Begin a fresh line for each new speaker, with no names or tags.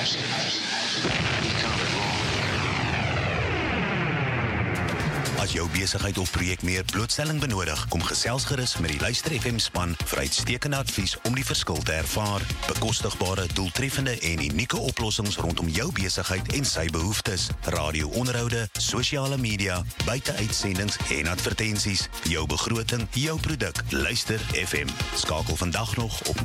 As jou besigheid of projek meer blootstelling benodig, kom gesels gerus met die Luister FM span vir uitstekende advies om die verskil te ervaar. Bekostigbare, doeltreffende en unieke oplossings rondom jou besigheid en sy behoeftes. Radio-onderhoude, sosiale media, buiteuitsendings en advertensies. Jou begroting, jou produk. Luister FM. Skakel vandag nog op